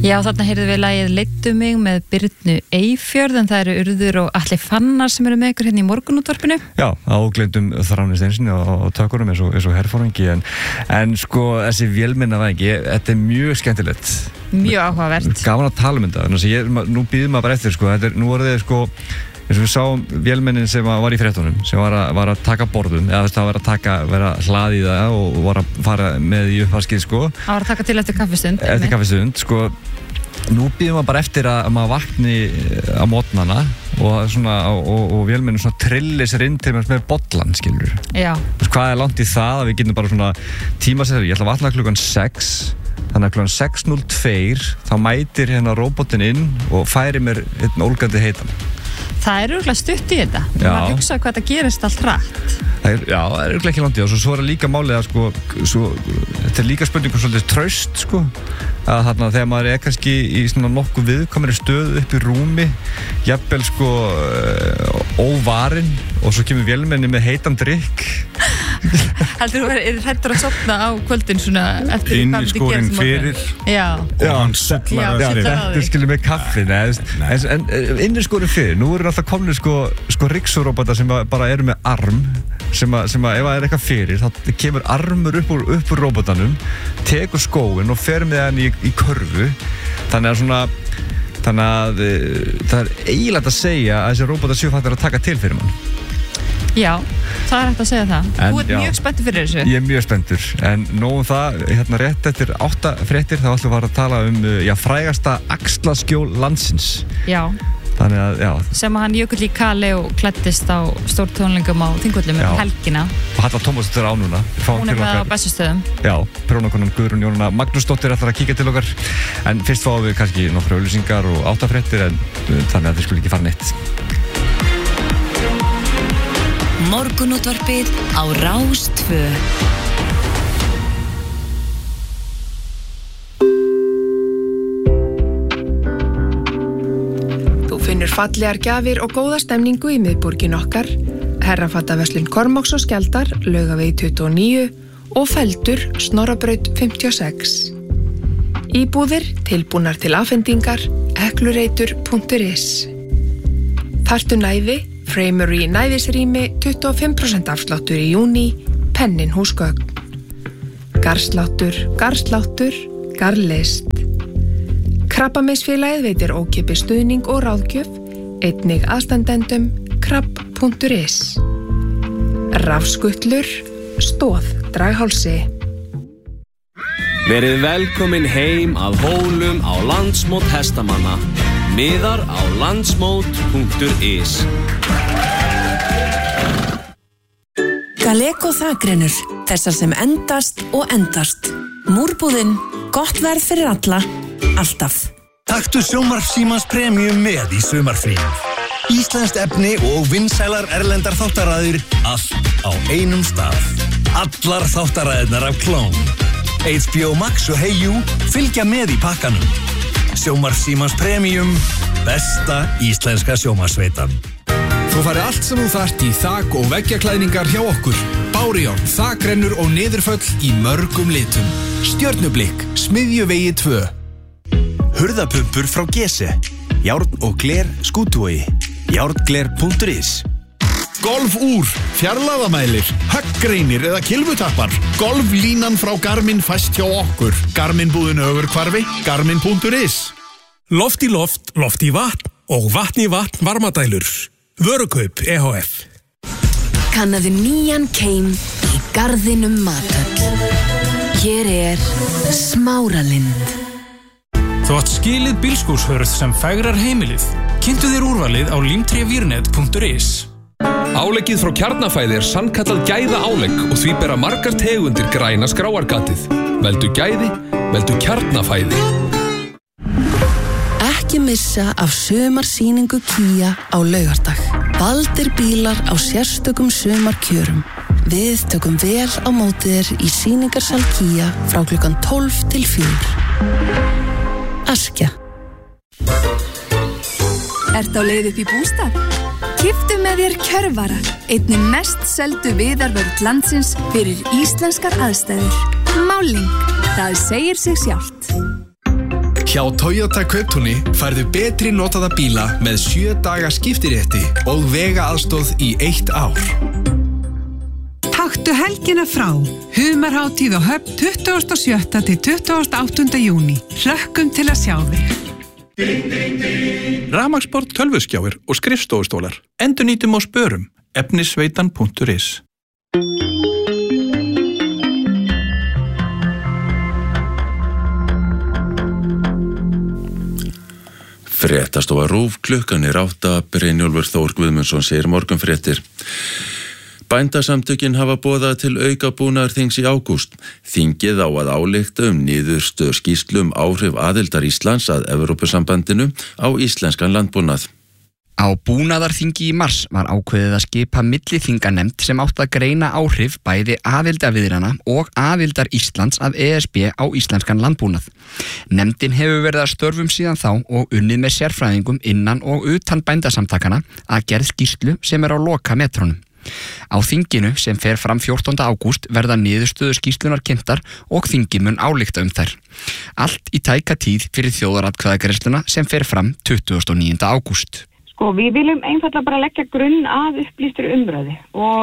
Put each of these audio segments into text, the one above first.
Já, þarna heyrðum við lagið Leiddu mig með Birnu Eyfjörð, en það eru Urður og Atli Fannar sem eru með ykkur hérna í morgunútvarpinu. Já, ágleyndum Þráni Steinsinni og tökurum eins og herforingi, en sko þessi vélmennavæðingi, þetta mjög skemmtilegt. Mjög áhugavert. Gaman að tala þetta, þannig að nú býðum maður bara eftir, sko, nú voru þið, sko, eins og við sáum vélmennin sem var í fréttunum, sem var að taka borðum, eða það var að vera hlað í það og var að fara með í uppvaskið, sko. Það var að taka til eftir kaffistund. Eftir kaffistund, sko. Nú býðum maður bara eftir að maður vakni á mótnana og vélmennin svona trilli sér inn til með bollan, skilur. Já. Hvað langt í það að við getum bara svona tímasettur, ég ætla að vakna klukkan 6, þannig að klukkan 6:02 þá mætir hérna róbotinn inn og færi mér einn ólgandi heitan. Það örugglega stutt í þetta. Maður hugsa hvað þetta gerist allt hratt. Já, það örugglega ekki langt í það. Svo líka málið að þetta líka spurning svolítið traust, sko. Að þarna þegar maður kannski í svona nokkuð viðkvæmri stöðu upp í rúmi, jafnvel sko óvarinn, og svo kemur vélmenni með heitan drykk. Heldur þú hrættur að sofna á kvöldin svona eftir inn í skórinn fyrir. Já, hann setlar þetta skilur með kaffi, en inn í skórinn fyrir. Nú eru alltaf komnir sko ryksuróbota sem bara eru með arm, sem að ef það eitthvað fyrir, þá kemur armur upp úr róbotanum, tekur skóinn og fer með hann í körfu. Þannig að það eiginlega að segja að þessi róbotar séu fættir að taka til fyrir mann. Já, það hægt að segja það. Þú ert mjög spenntur fyrir þessu. Ég mjög spenntur, en nóg það, hérna rétt eftir 8 fréttir, þá ætlum við að tala frægasta axlaskjól landsins. Já. Þannig að, já. Sem að hann Jökull í Kali og klæddist á stórtónleikum á Þingvöllum helgina. Og Halla Tómasdóttir á núna. Hún með á Bessastöðum. Já, prjónakonan Guðrún Jónína Magnúsdóttir ætlar að kíkja til okkar. En fyrst fáum við kannski nokkra auglýsingar og 8 fréttir, en þannig að þið skulle ekki fara neitt. Morgunútvarpið á Rás 2. Þú finnur fallegar gjafir og góða stemningu í miðborgin okkar, Herrafattaverslun Kormáks og Skjaldar, Laugavegi 29 og Feldur, Snorrabraut 56. Íbúðir tilbúnar til afhendingar, eklureitur.is. Þarftu næði? Framery næðisrými 25% afsláttur í júní, Pennin húsgögn. Garðsláttur, Garðlist. Krabbameinsfélagið veitir ókeypis stuðning og ráðgjöf, einnig aðstandendum, krabb.is. Rafskutlur, Stóð, Draghálsi. Verið velkomin heim að Hólum á landsmót hestamanna. Miðar á landsmót.is. Galeko þakrennur, þessar sem endast og endast. Múrbúðin, gott verð fyrir alla, alltaf. Taktu sjónvarp Símans Premium með í sumarfríum. Íslenskt efni og vinsælar erlendar þáttaraðir, allt á einum stað. Allar þáttaraðirnar af Klón. HBO Max og Hey.U fylgja með í pakkanum. Sjónvarp Símans Premium, besta íslenska sjónvarpsveitan. Þú fari allt sem þú þarft í þak- og veggjaklæðningar hjá okkur. Bárjón, þakrennur og niðurföll í mörgum litum. Stjörnublikk, Smiðjuvegi 2. Hurðapumpur frá Gese. Járn og gler Skútuvogi. Járngler.is. Golfúr, fjarlægðamælir, höggreinir eða kilvutappar. Golflínan frá Garmin fæst hjá okkur. Garmin-búðin Ögurhvarfi, Garmin.is. Loft í loft, loft í vatn og vatn í vatn varmadælur. Vörukaup EHF. Kannaðu nýjan keim í garðinum Mathöll. Hér Smáralind. Þú átt skilið bílskúrshörð sem fegrar heimilið. Kynntu þér úrvalið á limtrévirnet.is. Áleggið frá Kjarnafæði sannkallað gæða álegg og því bera margar tegundir græna skráargatið. Veldu gæði, veldu Kjarnafæði. Ekki missa af sumarsýningu Kia á laugardag. Baldir bílar á sérstökum sumarkjörum. Við tökum vel á móti þér í sýningarsal Kia frá klukkan 12 til 4. Askja. Ertu á leið upp í bústað? Kiftu með þér Kjörvara, einnig mest seldu viðarvörð landsins fyrir íslenskar aðstæður. Máling, það segir sig sjálft. Hjá Toyota Kauptúni færðu betri notaða bíla með 7 daga skiptirétti og vegaaðstoð í 1 ár. Taktu helgina frá. Humarhátíð á Höfn 27. til 28. júní. Hlökkum til að sjá þig. Rafmagnsborð, tölvuskjáir og skrifstofustólar. Endurnýtum og spörum. Efnisveitan.is. Fréttastofa RÚV, klukkan 8, Brynjólfur Þór Guðmundsson segir morgunfréttir. Bændasamtökin hafa boðað til aukabúnaðarþings í ágúst. Þingið á að álykta niðurstöðu skýrslu áhrif aðildar Íslands að Evrópusambandinu á íslenskan landbúnað. Á búnaðarþingi í mars var ákveðið að skipa milliþinganefnd sem átti að greina áhrif bæði aðildarviðrana og aðildar Íslands að ESB á íslenskan landbúnað. Nefndin hefur verið að störfum síðan þá og unnið með sérfræðingum innan og utan bændasamtakana að gerð skýrslu sem á loka metrónum. Á þinginu sem fer fram 14. ágúst verða niðurstöður skýrslunar kynntar og þingið mun álykta þær. Allt í tæka tíð fyrir þjóðaratkvæðagreiðsluna sem fer fram 29. ágúst. Við viljum einfaldlega bara leggja grunn að upplýstri umræðu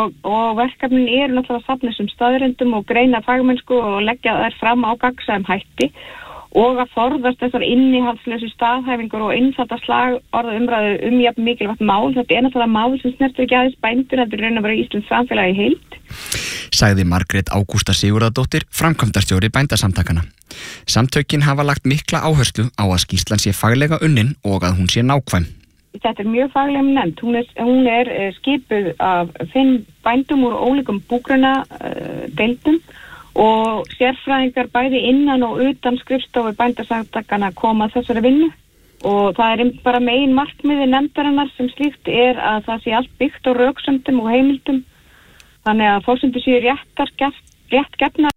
og verkefnin náttúrulega að safna þessum staðreyndum og greina fagmennsku og leggja þær fram á gagnsæjum hætti og að forðast þessar innihaldslausu staðhæfingar og einfalda slagorða umræðu jafn mikilvægt mál. Þetta náttúrulega mál sem snertir ekki aðeins bændur heldur raun að vera íslenskt samfélagi í heild. Sagði Margrét Ágústa Sigurðardóttir, framkvæmdastjóri bændasamtakana. Samtökin hafa lagt mikla áherslu á að skýrslan sé faglega unnin og að hún sé nákvæm. Þetta mjög faglega nefnd. Hún er skipuð af 5 bændum úr ólíkum búgruna deildum og sérfræðingar bæði innan og utan skrifstofu bændasamtakana koma að þessari vinnu og það bara megin markmiði nefndarinnar sem slíkt að það sé allt byggt á röksemdum og heimildum þannig að forsendur séu rétt gefnar.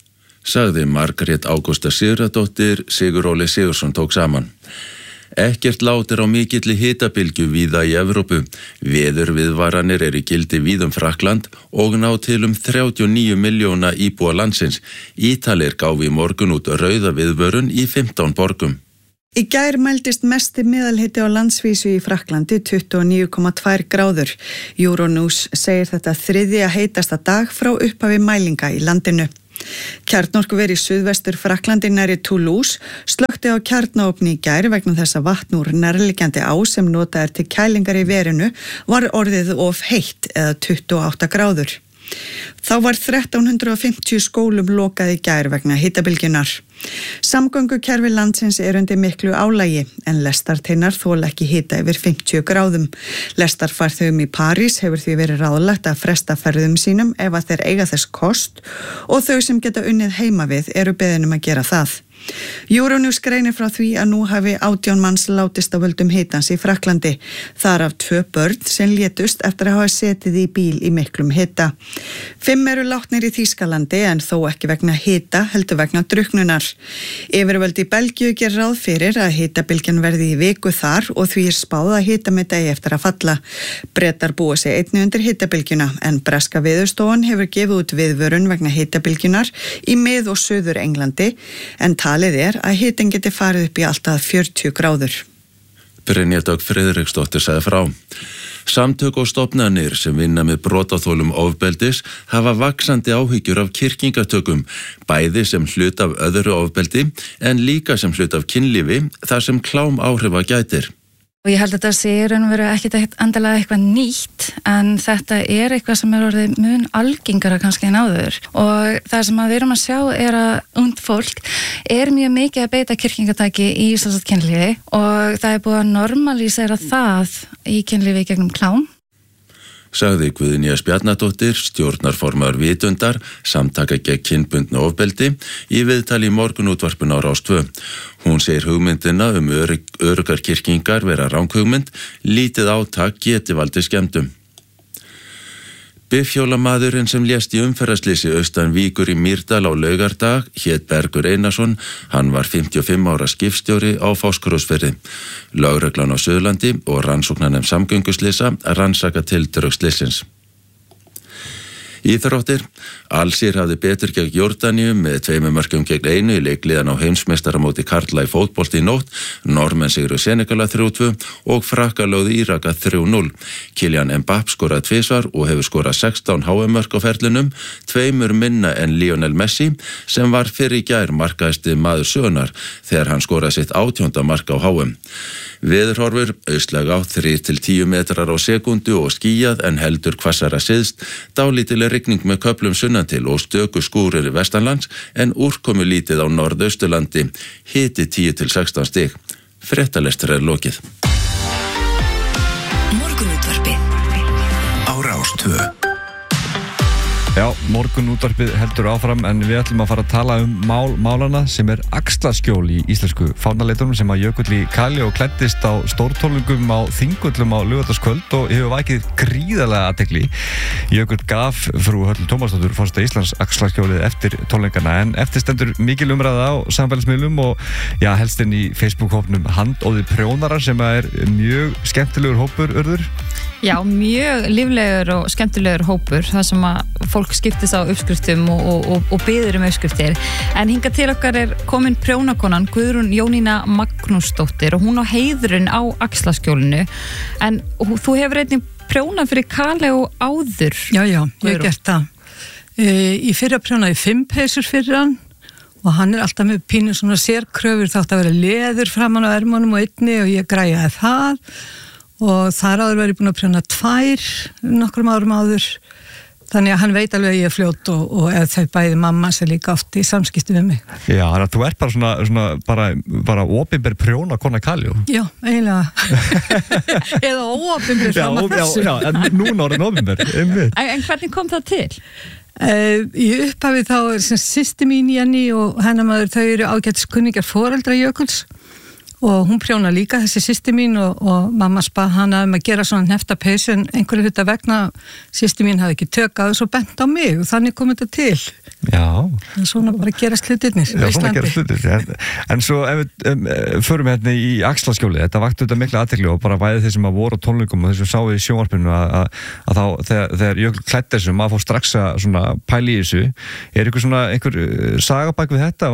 Sagði Margrét Ágústa Sigurðardóttir, Sigur Óli Sigursson tók saman. Ekkert lát á mikilli hitabylgju víða í Evrópu. Veðurviðvaranir í gildi víðum Frakkland og ná til 39 milljóna íbúa landsins. Ítalir gáfu í morgun út rauða viðvörun í 15 borgum. Í gær mældist mesti meðalhiti á landsvísu í Frakklandi 29,2 gráður. Euronews segir þetta 3. heitasta dag frá upphafi mælinga í landinu. Kjarnorkuver í suðvestur Frakklandi nærri Toulouse slökkti á kjarnaofni í gær vegna þess að vatn úr nærliggjandi á sem notað til kælingar í verinu var orðið of heitt eða 28 gráður. Þá var 1350 skólum lokað í gær vegna hitabylgjunar. Samgöngukerfi landsins undir miklu álagi en lestarteinar þola ekki hita yfir 50 gráðum. Lestarfarþegum í París hefur því verið ráðlagt að fresta ferðum sínum ef að þeir eiga þess kost og þau sem geta unnið heima við beðin að gera það. Euronews greinir frá því að nú hafi 18 manns látist á völdum hitans í Frakklandi. Þar af 2 börn sem létust eftir að hafa setið í bíl í miklum hita. 5 eru látnir í Þýskalandi en þó ekki vegna hita heldur vegna drukknunar. Yfirvöld í Belgíu gerir ráð fyrir að hitabylgjan verði í viku þar og því spáð að hitameti eigi eftir að falla. Bretar búa sig einnig undir hitabylgjuna en breska Veðurstofan hefur gefið út viðvörun vegna hitabylgjunar í Mið- og Suður Englandi en talið að hitinn geti farið upp í alltaf 40 gráður. Brynja Dögg Friðriksdóttir sagði frá. Samtök og stofnanir sem vinna með brotaþolum ofbeldis hafa vaxandi áhyggjur af kyrkingatökum, bæði sem hlut af öðru ofbeldi en líka sem hlut af kynlífi þar sem klám áhrifa gætir. Og ég held að þetta sé ekkert endilega eitthvað nýtt en þetta eitthvað sem orðið mun algengara kannski en áður og það sem við erum að sjá að ungt fólk mjög mikið að beita kyrkingatæki í kynlífi og það búið að normalísera það í kynlífi gegnum klám. Sagði Guðnýja Spjarnadóttir, stjórnarformaður Vitundar, samtaka gegn kynbundnu ofbeldi, í viðtali í morgunútvarpinu á Rás 2. Hún segir hugmyndina öruggar kyrkingar vera ranghugmynd, lítið átak geti valdið skemmdum. Bifhjólamaðurinn sem lést í umferðarsleysi austan Víkur í Mýrdal á laugardag hét Bergur Einarsson. Hann var 55 ára skipstjóri á Fáskrúðsfirði. Lögreglan á Suðurlandi og rannsóknarnefnd samgönguslysa rannsaka tildrög slysins. Íþróttir. Alsír hafði betur gegn Jórdaníu með 2 mörkum gegn 1 í leikliðan á heimsmeistaramóti karla í fótbolti í nótt. Normenn sigru Senegala 3-2 og Frakkar lögðu Íraka 3-0. Kylian Mbappé skoraði 2 svar og hefur skorað 16 HM-mörk á ferlinum, 2 minna en Lionel Messi sem var fyrir í gær markahæsti maður sögunar þegar hann skoraði sitt 18. mark á HM. Veðurhorfur, austlæg átt 3-10 metrar á sekundu og skýjað en heldur hvassara syðst, dálítileg rigning með köflum sunnan til og stöku skúrir vestanlands en úrkomu lítið á norðausturlandi, hiti 10-16 stig. Fréttalestur lokið. Morgunútvarpið á Rás 2. Já, morgunútvarpið heldur áfram en við ætlum að fara að tala málana sem axlaskjól í íslensku fánaleitunum sem að Jökull í Kali og klæddist á stórtólningum á Þingvöllum á laugardagskvöld og hefur vakið gríðarlega athygli. Jökull gaf frú Höllu Tómasdóttur forseta Íslands axlaskjólið eftir tólningana en eftir stendur mikil umræða á samfélagsmiðlum og já, helst inn í Facebook-hópnum Handóði prjónarar sem mjög skemmtilegur hópur, Urður. Já, mjög líflegur og skemmtilegur hópur þar sem að fólk skiptist á uppskriftum og biður uppskriftir. En hingað til okkar komin prjónakonan Guðrún Jónína Magnúsdóttir og hún á heiðurinn á axlaskjólinu. En þú hefur einnig prjónað fyrir Kali og áður. Já, ég hef gert það. Í fyrra prjónaði 5 peysur fyrir hann og hann alltaf með pínu svona sérkröfur, þátt að vera leður framan á ermunum og einni og ég græjaði það. Og þar áður var ég búin að prjóna 2 nokkrum árum áður, þannig að hann veit alveg að ég fljót og ef þau bæði mamma sem líka oft í samskipti við mig. Já, þannig að þú bara svona bara opinber prjónakona Kali. Já, eiginlega. Eða óopinber fram að þessu. Já, en núna orðin opinber. En hvernig kom það til? Í upphafi þá systir mín Jenny og hennar maður, þau eru ágætis kunningar foreldra Jökuls. Og hún prjóna líka, þessi systir mín og mamma spað hana að gera svona hneftapeysu en einhverju hluta vegna systir mín hafði ekki tök á þessu og bent á mig og þannig kom þetta til. Já. En svona bara gerast hlutirnir á Íslandi. En svo ef við förum hérna í axlaskjólið, þetta vakti þetta mikla athygli og bara bæði þeir sem að voru á tónleikum og þeir sem sáu í sjónvarpinu að þá þegar Jökull klæddi þessu, maður fór strax að svona pæli í þessu. Einhver saga bak við þetta?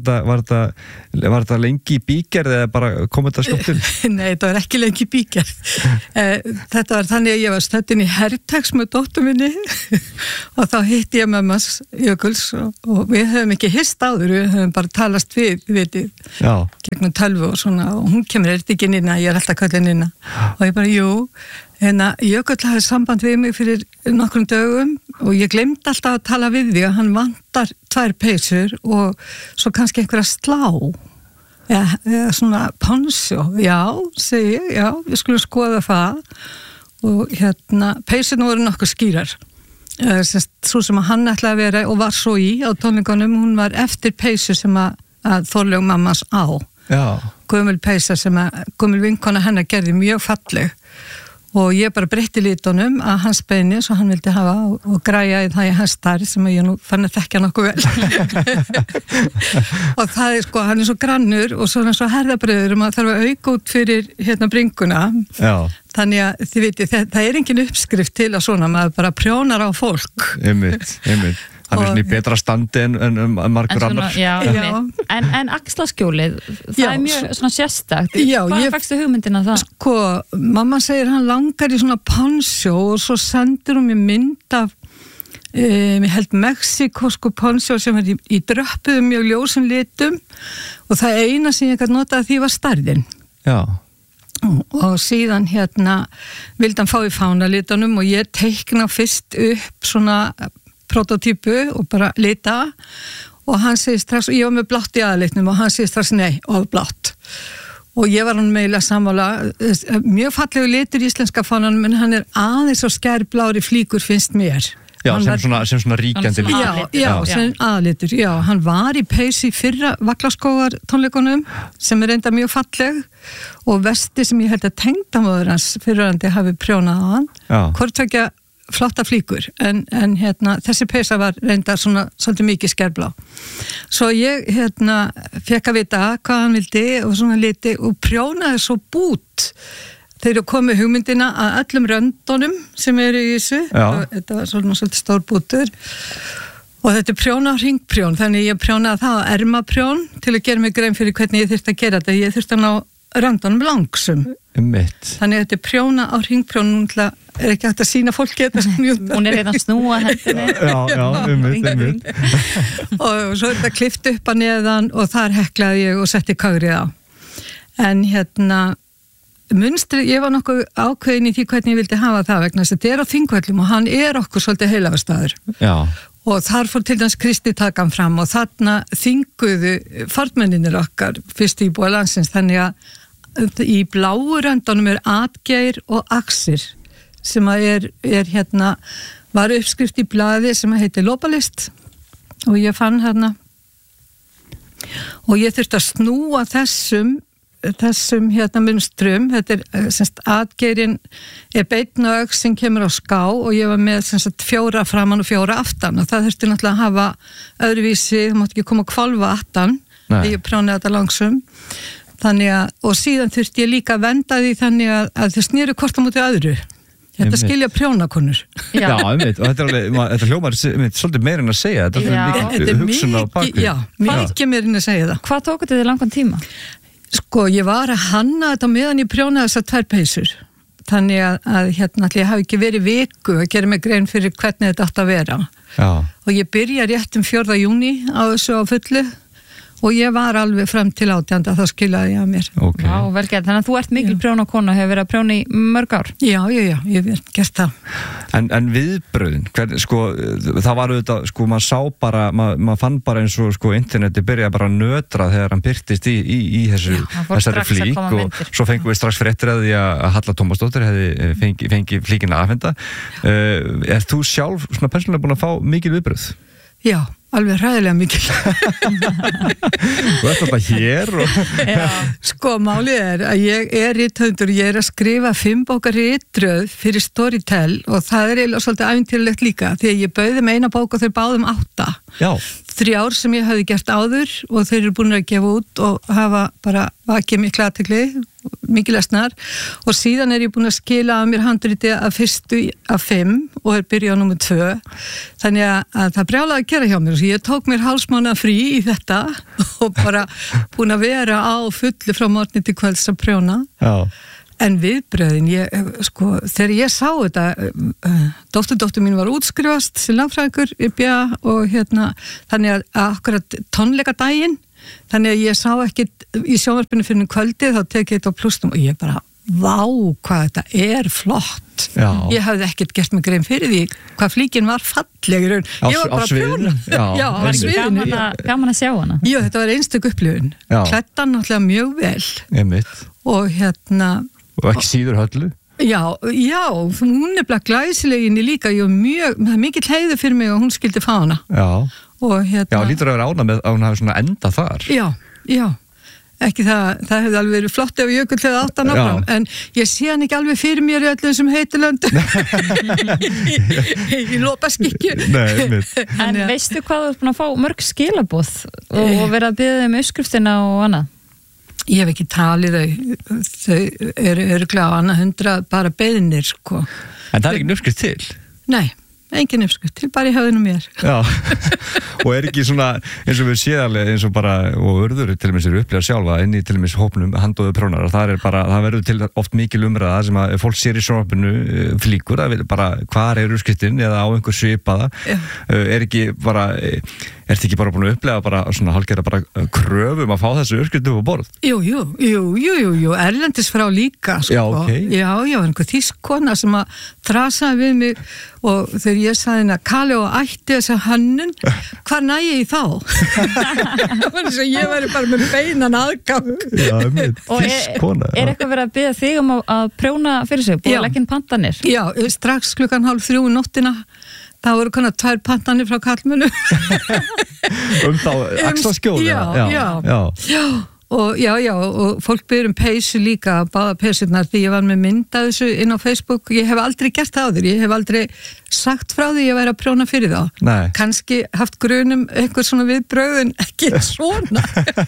Var þetta lengi í bígerð eða bara kom þetta skjótt inn? Nei, þetta var ekki lengi bígerð. Þetta var þannig að ég var stödd inn í herrtags með dóttur minni og þá hitti ég mömmas Jökuls og við höfum ekki hist áður, við höfum bara talast við gegnum tölvu og svona og hún kemur ekki inn ég alltaf kallin inn og ég bara, jú, Jökull hafði samband við mig fyrir nokkrum dögum og ég glemdi alltaf að tala við því að hann vantar 2 peysur og svo kannski einhverja slá eða svona ponsjó, segi ég, við skulum skoða það og peysurnar voru nokkuð skýrar. Svo sem að hann ætlaði að vera og var svo í á tónleikunum, hún var eftir peysu sem að Þorlaug mammas á. Já. Gömul peysa sem að gömul vinkona hennar gerði mjög falleg og ég bara breytti litunum að hans beini svo hann vildi hafa og græja í það í hans starf sem ég nú fann að þekkja nokkuð vel og það sko, hann svo grannur og svo herðabröður og maður þarf að auka út fyrir bringuna. Já. Þannig að þið viti, það engin uppskrift til að svona, maður bara prjónar á fólk. Einmitt. Hann svona í betra standi en margur annar. En axlaskjólið, það mjög svona sérstakt. Hvað fækstu hugmyndina það? Sko, mamma segir hann langar í svona ponsjó og svo sendur hún mér mynd af ég held mexikósku ponsjó sem í dröppuðum mjög ljósum litum og það eina sem ég gæti notað því var stærðin. Já. Og síðan vildi hann fá í fánalitunum og ég teikna fyrst upp svona prototípu og bara lita og hann segir strax, ég var með blátt í aðalitnum og hann segir strax nei, of blátt og ég var hann meðlega sammála mjög fallegu litur í íslenska fánanum en hann aðeins og skærblári flíkur finnst mér. Já, sem svona ríkjandi litur. Já, sem aðlitur, hann var í peysu í fyrra Vallaskógar tónleikunum sem reynda mjög falleg og vesti sem ég held að tengdamóður hans fyrrandi hafi prjónað á hann, hvort tvekja flotta flíkur, en þessi peysa var reynda svona svolítið mikið skærblá. Svo ég fekk að vita hvað hann vildi og svona liti og prjónaði svo bút þeir eru komið hugmyndina að öllum röndunum sem eru í þessu, þetta var svolítið stór bútur og þetta prjóna og hringprjón, þannig ég prjónaði það á ermaprjón til að gera mig grein fyrir hvernig ég þyrfti að gera þetta, ég þyrfti að ná röndunum langsum. Þannig þetta prjóna á hringprjón, núna er ekki hægt að sína fólki þetta sem hún er að snúa hendinni. Já, og svo er þetta klift upp að neðan og þar heklaði ég og setti kagrið á. En munstrið, ég var nokkuð ákveðin í því hvernig ég vildi hafa það vegna þess að þetta er á Þingvöllum og hann er okkur svolítið heilagarstaður. Já. Og þar fór til dæmis Kristi takan fram og þarna þinguðu fornmennirnir okkar fyrst íbúa landsins, þannig að í bláu röndunum er Atgeir og Axir sem að var uppskrift í blaði sem að heitir Lopalist og ég fann og ég þurfti að snúa þessum munstrum, þetta er semst Atgeirin er beinn og ögn sem kemur á ská og ég var með semst 4 framan og 4 aftan og það þurfti náttúrulega að hafa öðruvísi, það mátti ekki koma að hvolfa aftan þegar ég prjónaði þetta langsum og síðan þurfti ég líka að venda því þannig að þau snýru hvort á móti öðru. Þetta skilja prjónakonur. Já, og þetta hljómar svolítið meirinn að segja, þetta er hugsun á bakvið. Já, mikið meirinn að segja það. Hvað tók þetta þið langan tíma? Sko, ég var að hanna þetta meðan ég prjónaði þessar 2 peysur. Þannig að ég hafi ekki verið viku að gera mig grein fyrir hvernig þetta átt að vera. Já. Og ég byrja rétt 4. júní á þessu á fullu. Og ég var alveg frem til 18. þá skilaði ég að mér. Okay. Já, vel gert. Þannig að þú ert mikil prjónakona og hefur verið að prjóna í mörg ár. Já, ég hef gert það. En viðbröðin, það var auðvitað, maður sá bara, maður fann bara eins og interneti byrjaði bara að nötra þegar hann byrtist í þessari flík og svo fengum við strax fréttir að því að Halla Tómasdóttir hefði fengið flíkina afhenda. Er þú sjálf persónulega búin að fá mikil viðbröð? Já, alveg hræðilega mikil. Þú ert alltaf hér Sko, málið er að ég er rithöfundur, ég er að skrifa 5 bókar ritröð fyrir Storytel og það er eiginlega svolítið ævintýrlegt líka því að ég bauði með eina bók og þeir báðum 8. Já. 3 sem ég hafði gert áður og þeir eru búin að gefa út og hafa bara vakið mikla athygli, mikið lesnar og síðan er ég búin að skila af mér handritið af 1. af 5 og er byrjað á númer 2 þannig að það brjálaði að gera hjá mér og ég tók mér hálfsmánaða frí í þetta og bara búin að vera á fullu frá morgni til kvölds að prjóna. Já. En viðbröðin, þegar ég sá þetta, dóttir mín var útskrifast sem lagfræðingur í BA og þannig að akkurat tónleikadaginn, þannig að ég sá ekki í sjónvarpinu fyrir kvöldið, þá tekið þetta á plustum og ég bara, vá, hvað þetta er flott. Já. Ég hafði ekkert gert mig grein fyrir því hvað flíkin var falleg. Ég var bara að prjóna. Já, á sviðinu. Gaman að sjá hana. Já, þetta var einstök upplifun. Klæddan náttúrulega mjög vel. Einmitt. Og og ekki síður Höllu? Já, hún er bara glæsileginni líka, það er mikill heiður fyrir mig og hún skildi fá hana. Já, og já, lítur að vera ánað með að hún hafi svona endað þar. Já, ekki það hefði alveg verið flott ef Jökull hefði átt hann áfram, en ég sé hann ekki alveg fyrir mér í öllum sem heitilöndum í Lópaskikju. En veistu hvað þú ert búin að fá mörg skilaboð og verið að biðja um uppskriftina og annað? Ég hef ekki talið þau eru örugglega á annað 100 bara beiðnir, sko. En það er ekki uppskrift til? Nei, engin uppskrift til, bara í höfðinu mér. Já, og er ekki svona, eins og við séðarlega, eins og bara, og örður til og með sér upplega sjálfa, inn í til og með hópnum handóðu prónar, það verður til oft mikil umræða sem að fólk sér í sjónvarpinu flíkur, það vil bara, hvar er uppskriftin eða á einhver svipaða, er þetta ekki bara búin að upplega bara svona hálfgerða bara kröfum að fá þessu uppskriftu á borð? Jú, erlendis frá líka, sko. Já, ok. Já, einhver þýskona sem að þrasaði við mig og þegar ég sagði henni að Kali og ætti þessa hönnun, hvar næ ég í þá? Það var eins og ég væri bara með beinan aðgang. Já, þýskona. Og er eitthvað verið að biðja þig um að prjóna fyrir sig, búið að leggja inn pantanir? Já, strax 2:30 nóttina. Það voru konar 2 pantanir frá kallmönu. Þá axlaskjóðu? Já. og fólk byrjum peysu líka, báða peysurnar, því ég var með mynd af þessu inn á Facebook. Ég hef aldrei gert það áður, ég hef aldrei sagt frá því ég væri að prjóna fyrir þá. Nei. Kannski haft grunum einhver svona viðbrögð en ekki svona.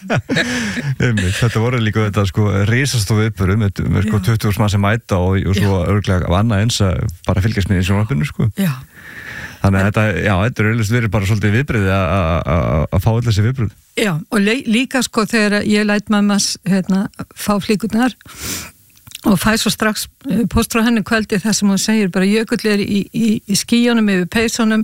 Þetta voru líka þetta sko risastofu uppbörum með sko 20.000 mann sem mæta og svo örglega af annað eins að bara fylgjast með í sjónvarpinu sko. Já. Þannig að þetta er auðvitað verið bara svolítið viðbrigði að fá allir þessi viðbrigði. Já, og líka sko þegar ég læt mammas fá flíkurnar og fæ svo strax post frá henni kvöldi þar sem hún segir bara jökull er í skíunum yfir peysunum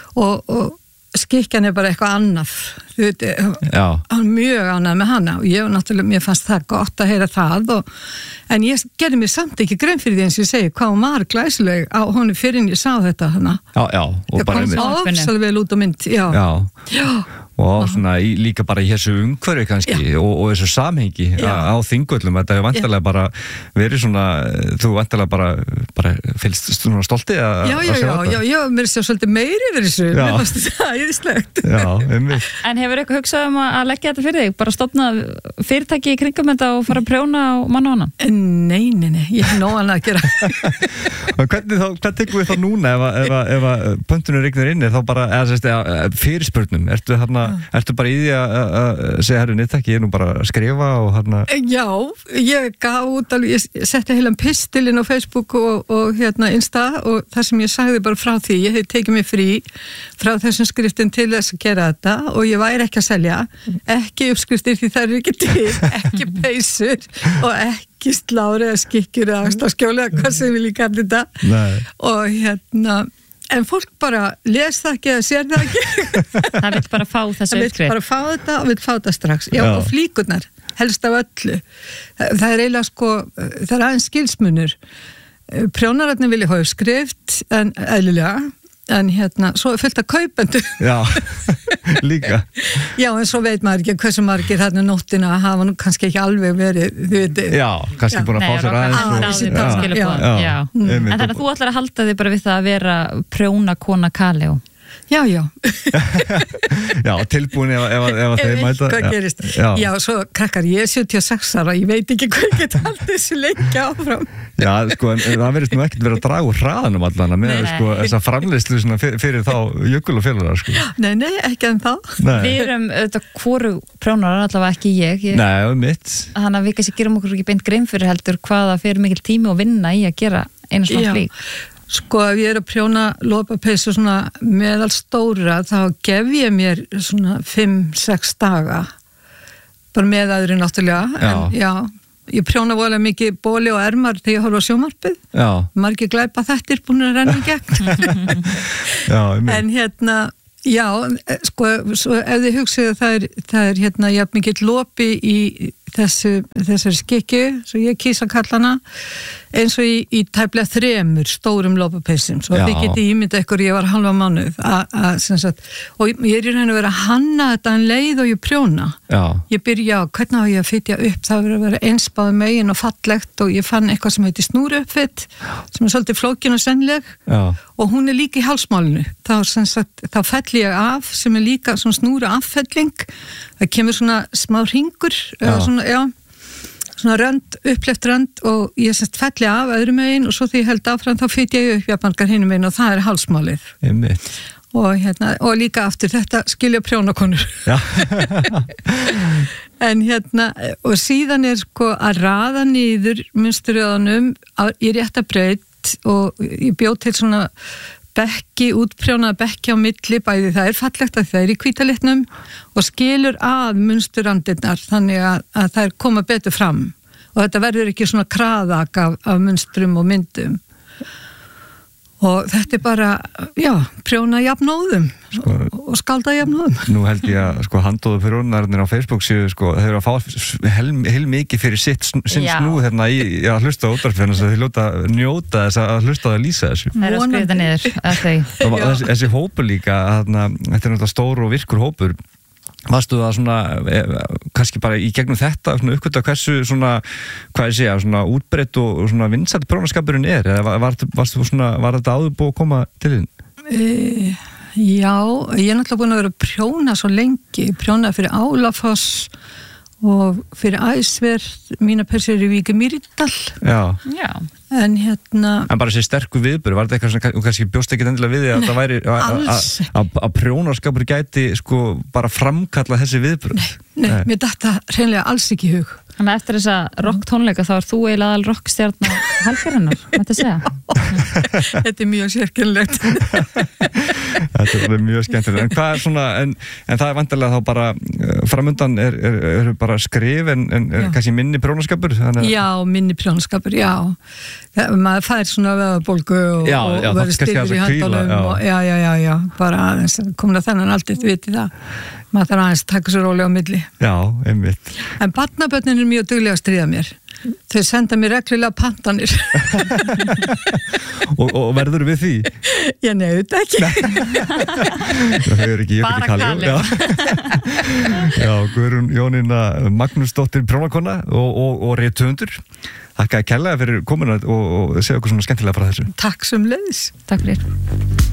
og skikjan er bara eitthvað annað. Þú veit, hann mjög ánægð með hana og mér fannst það gott að heyra það en ég gerði mér samt ekki grein fyrir því eins og ég segi hvað hún var glæsileg á honum fyrir en ég sá þetta hana. Já, og bara kom svo ofsalega vel út á mynd, já. Og svona líka bara í þessu umhverfi kannski og þessu samhengi á þingvöllum, þetta er vantarlega bara verið svona, þú vantarlega bara fylgst svona stolti að sjá þetta. Já, mér er svolítið meiri yfir þessu, mér fannst þetta æðislegt. Já, einmitt. En hefur eitthvað hugsað að leggja þetta fyrir þig, bara stofna fyrirtæki í kringum þetta og fara að prjóna á mann og annan? Nei, ég hef nóg annað að gera. Hvað tekum við þá núna ef pöntunum rignir inn, þá bara, fyrirspurnum, ertu bara í því að segja herru neitt ekki, ég er nú bara að skrifa og hérna? Já, ég gaf út alveg, ég setti heilan pistilinn á Facebook og Insta og það sem ég sagði bara frá því, ég hef tekið mig frí frá þessum skriftin til þess að gera þetta og ég væri ekki að selja, ekki uppskriftir því það er ekki til, ekki peysur og ekki slári eða skikkjur eða ástaskjóli eða hvað sem við líka allir þetta. Nei. Og en fólk bara les það ekki eða sér það ekki. Það vil bara fá þessu uppskrif. Það vil bara fá þetta og vil fá þetta strax. Já, og flíkurnar, helst af öllu. Það er eiginlega sko, það er aðeins skilsmunur. Prjónararnir vilja hafa uppskrift, en eðlilega, en svo er fullt af kaupendur. Já, líka. Já, en svo veit maður ekki hversu margir þarna nóttina hafa nú kannski ekki alveg verið, þú veit. Já, kannski búin að fá sér aðeins. Já. En þannig að þú ætlar að halda þig bara við það að vera prjóna kona Kaleo. Já. Já, tilbúin ef þeir mæta. Hvað gerist? Já, svo krakkar, ég er 76 ára, ég veit ekki hvað ég get haldið þessu lengi áfram. Já, sko, en það verðist nú ekkert verið að draga úr hraðanum allan með sko, þessa framleiðslu fyrir þá jökul og félagar, sko. Nei, ekki en þá. Við erum auðvitað hvoru prjónarar, allavega ekki ég. Nei, mitt. Þannig að við kannski gerum okkur ekki beint grein fyrir heldur hvaða fyrir mikil tími og vinna í að gera einu svona flík. Sko, ef ég er að prjóna lopapeysu svona meðal stóra, þá gef ég mér svona 5-6 daga. Bara með aðri náttúrulega. En ég prjóna voðalega mikið bóli og ermar þegar ég horfa á sjónvarpið. Já. Margir glæpa þettir búin að renna í gegn. En sko, svo ef þið hugsið að það er jafn mikið lopi í þessari skikju, svo ég kýsa kallana, eins og í tæplega 3 stórum lopapeysum, svo þið getið ímyndað ykkur, ég var halva mánuð og ég er í raun að vera að hanna þetta en leið og ég prjóna. Ég byrja á hvernig á ég að fytja upp, það verður að vera einsbáð megin og fallegt og ég fann eitthvað sem heitir snúruuppfit, sem er svolítið flókin og sennileg og hún er líka í hálsmálinu, þá fell ég af sem er líka svona snúru affelling, það kemur svona smá hringur svona rönd, uppleft rönd og ég felli af öðrum megin og svo því ég held áfram þá fytja ég upp jafnmargar hinum megin og það er hálsmálið. Og líka aftur þetta skilja prjónakonur. En og síðan er sko að raða niður munsturröðunum í rétta braut og ég bjóð til svona útprjónaða bekki á milli, bæði það er fallegt að það er í hvítalitnum og skilur að munsturrandirnar þannig að það koma betur fram og þetta verður ekki svona kraðak af munstrum og myndum og þetta er bara prjóna jafnóðum og skalda jafnóðum. Nú held ég að sko handóðu prjónarnir á Facebook séu sko, þeir eru að fá heil mikið fyrir sinn snú hérna í að hlusta á útvarpinu þess að þeir ljóta njóta þess að hlusta á að lýsa þessu. Það er að skrifa þetta niður Þessi hópur líka, þetta er náttúrulega stór og virkur hópur. Varstu það svona, kannski bara í gegnum þetta, svona uppkvölda hversu svona, hvað ég segja, svona útbreitt og svona vinsæll prjónaskapurinn eða var þetta áður búið að koma til þín? Já, ég er náttúrulega búin að vera að prjóna svo lengi, prjóna fyrir Álafoss og fyrir æsver mína persónur í Vík Mýrdal. Já. En En bara þessi sterku viðburð, var þetta eitthvað sem kannski bjóst ekkert endilega við því að það væri að prjónarskapur gæti sko bara framkalla þessi viðburð? Nei, mér datt það hreinlega alls ekki í hug. Þannig að eftir þessa rocktónleika þá þú eiginlega aðal rockstjarna helgarinnar, mætti segja. Þetta mjög sérkennilegt. Þetta mjög skemmtilegt. En hvað svona, en það vantarlega þá bara, framundan er bara skrif en kannski minni prjónaskapur? Já, minni prjónaskapur, já. Maður fær svona vöðabólgu og verður styrkur í handunum. Já, bara aðeins, komin að þennan aldrei viti það. Maður þarf aðeins að taka svo rólega á milli. Já, einmitt. En barnabörnin er mjög duglega að stríða mér. Þau senda mér reglulega pantanir. og verður við því? Ég nefnt ekki. Það er ekki bara Kalli. Já, Guðrún Jónína Magnúsdóttir prjónakona og rithöfundur. Þakka að kærlega fyrir komuna og segja okkur svona skemmtilega frá þessu. Takk sömuleiðis. Takk fyrir.